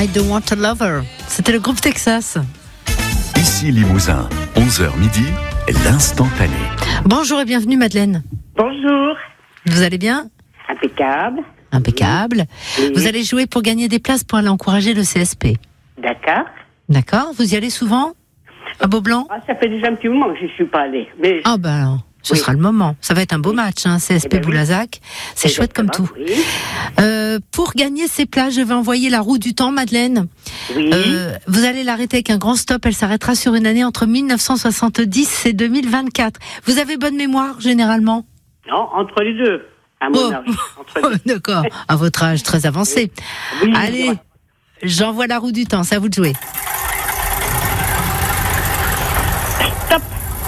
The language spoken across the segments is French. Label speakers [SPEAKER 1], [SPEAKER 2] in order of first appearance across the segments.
[SPEAKER 1] I Don't Want a Lover. C'était le groupe Texas.
[SPEAKER 2] Ici Limousin, 11h midi, l'instantané.
[SPEAKER 1] Bonjour et bienvenue Madeleine.
[SPEAKER 3] Bonjour.
[SPEAKER 1] Vous allez bien ?
[SPEAKER 3] Impeccable.
[SPEAKER 1] Impeccable.
[SPEAKER 3] Oui.
[SPEAKER 1] Vous allez jouer pour gagner des places pour aller encourager le CSP.
[SPEAKER 3] D'accord.
[SPEAKER 1] D'accord ? Vous y allez souvent ? À Beaublanc ?
[SPEAKER 3] Ça fait déjà un petit moment que je ne suis pas allée. Mais...
[SPEAKER 1] Ah ben alors, ce sera le moment. Ça va être un beau match, hein, CSP
[SPEAKER 3] Eh ben oui.
[SPEAKER 1] Boulazac. C'est chouette comme tout.
[SPEAKER 3] Oui.
[SPEAKER 1] Pour gagner ces places, je vais envoyer la roue du temps, Madeleine.
[SPEAKER 3] Oui.
[SPEAKER 1] Vous allez l'arrêter avec un grand stop. Elle s'arrêtera sur une année entre 1970 et 2024. Vous avez bonne mémoire, généralement ?
[SPEAKER 3] Non, entre les deux. À mon âge. Entre les deux.
[SPEAKER 1] D'accord. À votre âge très avancé.
[SPEAKER 3] Oui,
[SPEAKER 1] Allez, j'envoie la roue du temps. C'est à vous de jouer.
[SPEAKER 3] Stop.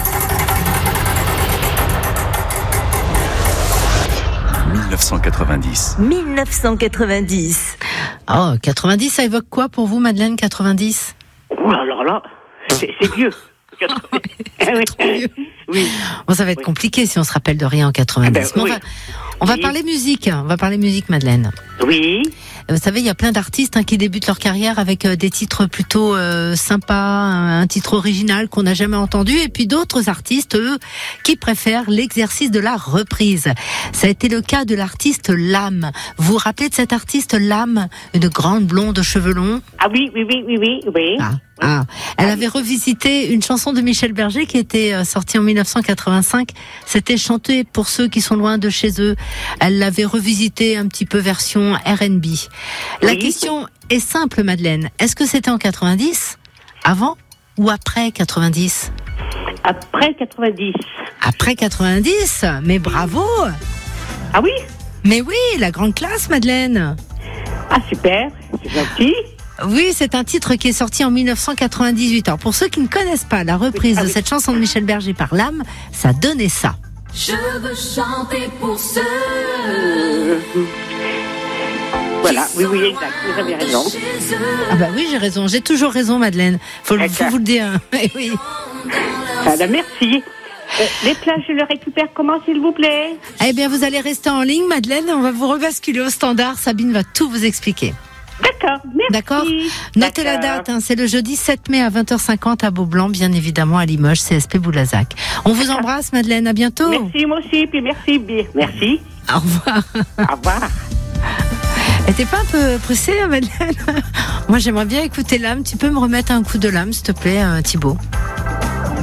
[SPEAKER 2] « 1990.
[SPEAKER 4] 1990.
[SPEAKER 1] Oh, 90, ça évoque quoi pour vous, Madeleine, 90 ?
[SPEAKER 3] Oh là, c'est vieux.
[SPEAKER 1] Trop vieux.
[SPEAKER 3] Oui.
[SPEAKER 1] Bon, ça va être compliqué si on se rappelle de rien en 90.
[SPEAKER 3] Ben,
[SPEAKER 1] Mais
[SPEAKER 3] oui.
[SPEAKER 1] on va
[SPEAKER 3] Oui.
[SPEAKER 1] parler musique. On va parler musique, Madeleine.
[SPEAKER 3] Oui.
[SPEAKER 1] Vous savez, il y a plein d'artistes qui débutent leur carrière avec des titres plutôt sympas, un titre original qu'on n'a jamais entendu, et puis d'autres artistes, eux, qui préfèrent l'exercice de la reprise. Ça a été le cas de l'artiste Lame. Vous vous rappelez de cet artiste Lame, une grande blonde aux cheveux longs ?
[SPEAKER 3] Ah oui.
[SPEAKER 1] Elle avait revisité une chanson de Michel Berger qui était sortie en 1985. C'était chanté pour ceux qui sont loin de chez eux. Elle l'avait revisité un petit peu version R&B. La
[SPEAKER 3] Oui.
[SPEAKER 1] question est simple, Madeleine. Est-ce que c'était en 90, avant ou après 90 ?
[SPEAKER 3] Après 90.
[SPEAKER 1] Après 90, mais bravo !
[SPEAKER 3] Ah oui.
[SPEAKER 1] Mais oui, la grande classe, Madeleine.
[SPEAKER 3] Ah super. C'est gentil.
[SPEAKER 1] Oui, c'est un titre qui est sorti en 1998. Alors, pour ceux qui ne connaissent pas la reprise de cette chanson de Michel Berger par Lame, ça donnait ça.
[SPEAKER 5] Je veux chanter pour ceux.
[SPEAKER 3] Voilà. Oui, exact. Vous avez raison.
[SPEAKER 1] Ah bah oui, j'ai raison. J'ai toujours raison, Madeleine. Faut
[SPEAKER 3] D'accord.
[SPEAKER 1] vous le dire. Eh oui.
[SPEAKER 3] Merci. Les places, je les récupère comment, s'il vous plaît?
[SPEAKER 1] Eh bien, vous allez rester en ligne, Madeleine. On va vous rebasculer au standard. Sabine va tout vous expliquer.
[SPEAKER 3] D'accord, merci.
[SPEAKER 1] D'accord ? Notez la date. C'est le jeudi 7 mai à 20h50 à Beaublanc, bien évidemment à Limoges, CSP Boulazac. On vous embrasse, Madeleine. À bientôt.
[SPEAKER 3] Merci, moi aussi. Puis merci. Merci.
[SPEAKER 1] Au revoir.
[SPEAKER 3] Au revoir.
[SPEAKER 1] Et t'es pas un peu pressée, Madeleine ? Moi, j'aimerais bien écouter Lame. Tu peux me remettre un coup de Lame, s'il te plaît, Thibaut ?